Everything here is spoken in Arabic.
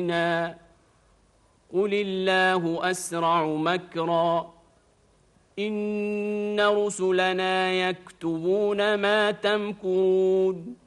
قل الله أسرع مكرا إن رسلنا يكتبون ما تمكرون